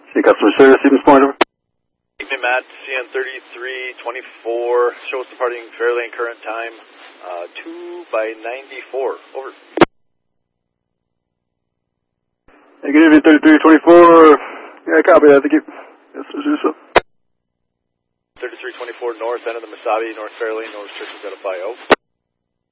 See customer service, Stevens Point, over. Evening, Matt. CN 3324. Shows departing Fairlane, current time 2:94. Over. Hey, good evening, 3324. Yeah, copy that. Thank you. Yes, sir. 3324 north, end of the Mesabi, North Fairlane, no restrictions, identify out.